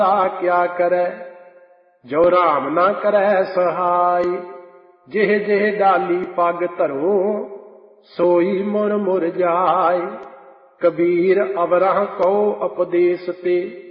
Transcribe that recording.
क्या करे, जो राम ना करे सहाय। जिह जिह डाली पग धरो, सोई मुर मुर जाय। कबीर अवरह कहो उपदेश ते,